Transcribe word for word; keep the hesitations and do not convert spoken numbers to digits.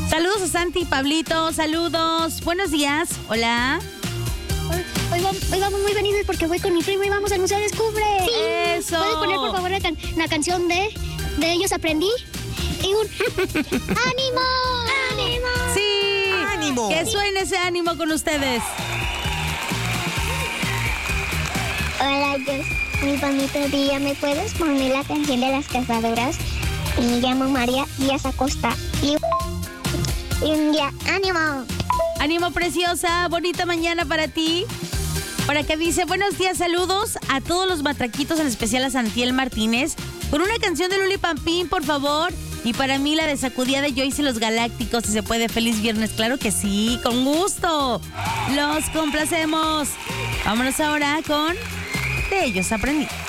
Saludos a Santi y Pablito, saludos. Buenos días, hola. Hoy, hoy, vamos, hoy vamos muy venidos porque voy con mi primo y vamos al Museo Descubre. Sí. Eso. ¿Puedes poner por favor la, can- la canción de, de Ellos Aprendí? Y un ¡ánimo! ¡Ánimo! Sí. ¡Ánimo! Que suene ese ánimo con ustedes. Hola, yo muy bonito día. ¿Me puedes poner la canción de las cazadoras? Me llamo María Díaz Acosta. Y, y un día, ¡ánimo! Ánimo, preciosa, bonita mañana para ti. Para que dice, buenos días, saludos a todos los matraquitos, en especial a Santiel Martínez. Con una canción de Luli Pampín, por favor. Y para mí la de Sacudida de Joyce y los Galácticos, si se puede. Feliz viernes, claro que sí, con gusto. Los complacemos. Vámonos ahora con De Ellos Aprendí.